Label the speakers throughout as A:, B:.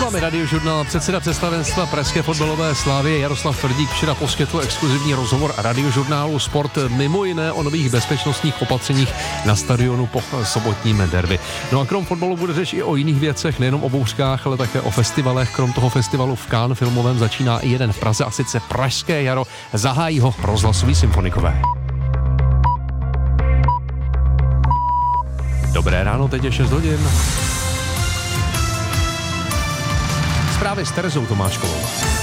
A: vámi Radiožurnál. Předseda představenstva pražské fotbalové Slavie Jaroslav Tvrdík včera poskytl exkluzivní rozhovor Radiožurnálu Sport, mimo jiné o nových bezpečnostních opatřeních na stadionu po sobotním derby. No a krom fotbalu bude řeč i o jiných věcech, nejenom o bouřkách, ale také o festivalech. Krom toho festivalu v Cannes filmovém začíná i jeden v Praze, a sice Pražské jaro. Zahájí ho rozhlasoví symfonikové. Dobré ráno, teď je 6 hodin. Zprávy s Terezou Tomáškovou.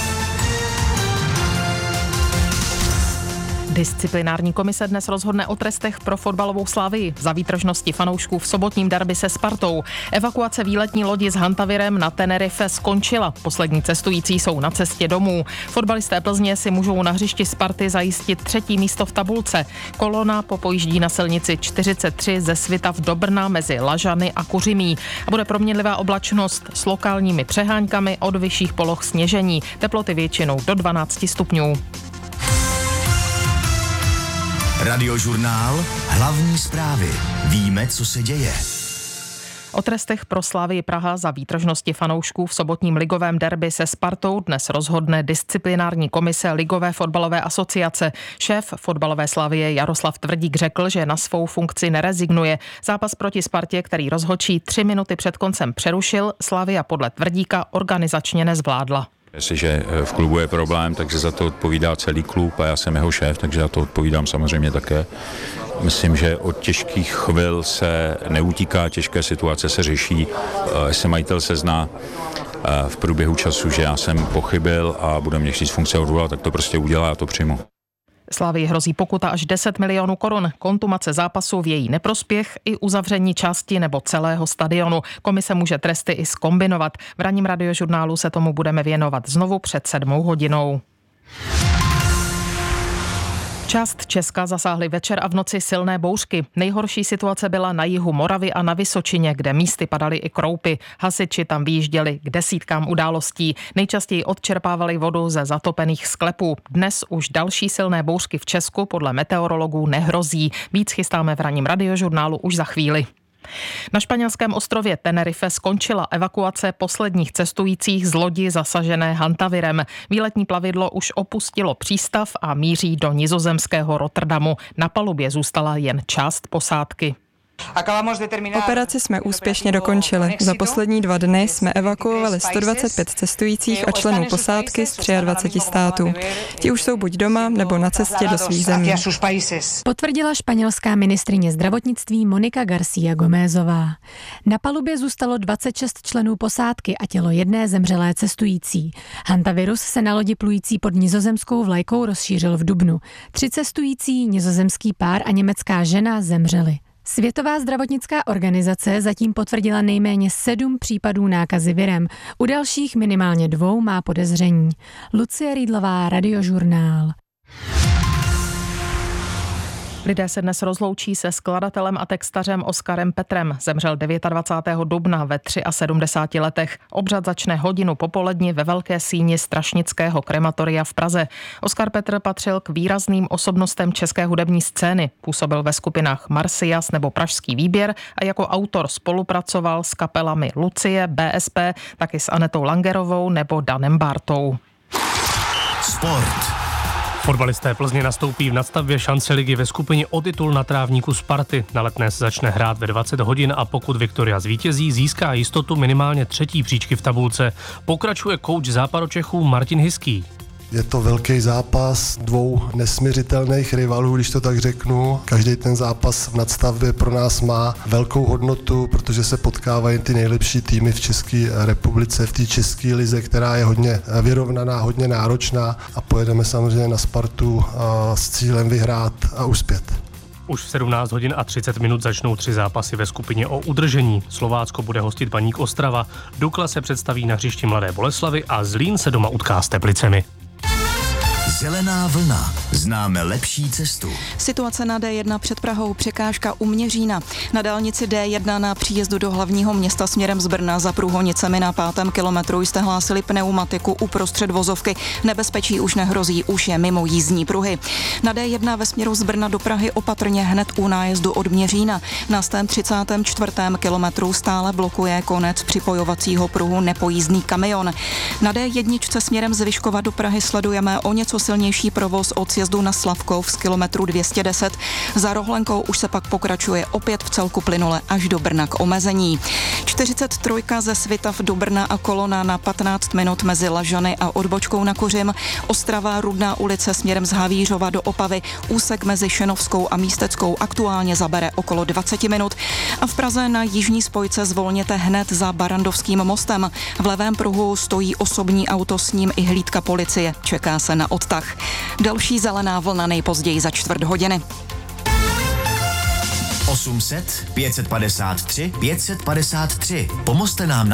B: Disciplinární komise dnes rozhodne o trestech pro fotbalovou Slavii za výtržnosti fanoušků v sobotním derby se Spartou. Evakuace výletní lodi s Hantavirem na Tenerife skončila. Poslední cestující jsou na cestě domů. Fotbalisté Plzně si můžou na hřišti Sparty zajistit 3. místo v tabulce. Kolona popojíždí na silnici 43 ze Svitav do Brna mezi Lažany a Kuřimí. A bude proměnlivá oblačnost s lokálními přeháňkami, od vyšších poloh sněžení. Teploty většinou do 12 stupňů.
C: Radiožurnál, hlavní zprávy. Víme, co se děje.
B: O trestech pro Slavii Praha za výtržnosti fanoušků v sobotním ligovém derby se Spartou dnes rozhodne disciplinární komise Ligové fotbalové asociace. Šéf fotbalové Slavie Jaroslav Tvrdík řekl, že na svou funkci nerezignuje. Zápas proti Spartě, který rozhodčí 3 minuty před koncem přerušil, Slavia podle Tvrdíka organizačně nezvládla.
D: Jestliže v klubu je problém, takže za to odpovídá celý klub a já jsem jeho šéf, takže za to odpovídám samozřejmě také. Myslím, že od těžkých chvil se neutíká, těžké situace se řeší. Jestli majitel se zná v průběhu času, že já jsem pochybil a bude mě chtít z funkce odvolat, tak to prostě udělá a to přijmu.
B: Slavii hrozí pokuta až 10 milionů korun, kontumace zápasu v její neprospěch i uzavření části nebo celého stadionu. Komise může tresty i zkombinovat. V ranním Radiožurnálu se tomu budeme věnovat znovu před 7 hodinou. Část Česka zasáhly večer a v noci silné bouřky. Nejhorší situace byla na jihu Moravy a na Vysočině, kde místy padaly i kroupy. Hasiči tam vyjížděli k desítkám událostí. Nejčastěji odčerpávali vodu ze zatopených sklepů. Dnes už další silné bouřky v Česku podle meteorologů nehrozí. Víc chystáme v ranním Radiožurnálu už za chvíli. Na španělském ostrově Tenerife skončila evakuace posledních cestujících z lodi zasažené Hantavirem. Výletní plavidlo už opustilo přístav a míří do nizozemského Rotterdamu. Na palubě zůstala jen část posádky.
E: Operaci jsme úspěšně dokončili. Za poslední 2 dny jsme evakuovali 125 cestujících a členů posádky z 23 států. Ti už jsou buď doma, nebo na cestě do svých zemí.
F: Potvrdila španělská ministryně zdravotnictví Monika García Gómezová. Na palubě zůstalo 26 členů posádky a tělo jedné zemřelé cestující. Hantavirus se na lodi plující pod nizozemskou vlajkou rozšířil v dubnu. 3 cestující, nizozemský pár a německá žena zemřeli. Světová zdravotnická organizace zatím potvrdila nejméně 7 případů nákazy virem. U dalších minimálně 2 má podezření. Lucie Rýdlová, Radiožurnál.
B: Lidé se dnes rozloučí se skladatelem a textařem Oskarem Petrem. Zemřel 29. dubna ve 73 letech. Obřad začne hodinu popoledni ve Velké síni Strašnického krematoria v Praze. Oskar Petr patřil k výrazným osobnostem české hudební scény. Působil ve skupinách Marsyas nebo Pražský výběr a jako autor spolupracoval s kapelami Lucie, BSP, taky s Anetou Langerovou nebo Danem Bártou.
C: Sport.
A: Fotbalisté Plzně nastoupí v nadstavbě šance ligy ve skupině o titul na trávníku Sparty. Na Letné se začne hrát ve 20 hodin a pokud Viktoria zvítězí, získá jistotu minimálně 3. příčky v tabulce. Pokračuje kouč Západočechů Martin Hiský.
G: Je to velký zápas 2 nesmiřitelných rivalů, když to tak řeknu. Každý ten zápas v nadstavbě pro nás má velkou hodnotu, protože se potkávají ty nejlepší týmy v České republice, v té české lize, která je hodně vyrovnaná, hodně náročná a pojedeme samozřejmě na Spartu s cílem vyhrát a uspět.
A: Už v 17 hodin a 30 minut začnou 3 zápasy ve skupině o udržení. Slovácko bude hostit Baník Ostrava, Dukla se představí na hřišti Mladé Boleslavi a Zlín se doma utká s Teplicemi.
C: Zelená vlna. známe lepší cestu.
H: Situace na D1 před Prahou, překážka u Měřína. Na dálnici D1 na příjezdu do hlavního města směrem z Brna za Průhonicemi na 5. kilometru jste hlásili pneumatiku uprostřed vozovky. Nebezpečí už nehrozí, už je mimo jízdní pruhy. Na D1 ve směru z Brna do Prahy opatrně hned u nájezdu od Měřína. Na 134. kilometru stále blokuje konec připojovacího pruhu nepojízdný kamion. Na D1 směrem z Vyškova do Prahy sledujeme o něco silnější provoz od sjezdu na Slavkov z kilometru 210. Za Rohlenkou už se pak pokračuje opět v celku plynule až do Brna k omezení. 43 ze Svitav do Brna a kolona na 15 minut mezi Lažany a odbočkou na Kořim. Ostrava Rudná ulice směrem z Havířova do Opavy. Úsek mezi Šenovskou a Místeckou aktuálně zabere okolo 20 minut. A v Praze na jižní spojce zvolněte hned za Barandovským mostem. V levém pruhu stojí osobní auto, s ním i hlídka policie. Čeká se na odtah. Další zelená vlna nejpozději za 4 hodiny.
C: 800 553 553. Pomozte nám